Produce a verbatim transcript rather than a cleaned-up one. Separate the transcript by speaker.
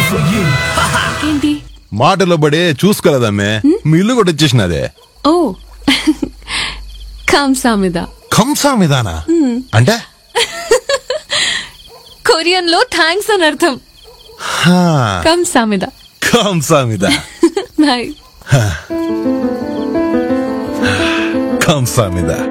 Speaker 1: ఏంటి
Speaker 2: మాటలో పడే చూసుకోలేదమ్మే, మీ ఇల్లు కూడా వచ్చేసినదే.
Speaker 1: ఓ కంసామిద.
Speaker 2: కంసామిదానా అంటే?
Speaker 1: కొరియన్ లో థ్యాంక్స్ అని అర్థం.
Speaker 2: హా,
Speaker 1: కంసామిద.
Speaker 2: కంసామిద.
Speaker 1: బాయ్.
Speaker 2: కంసామిద.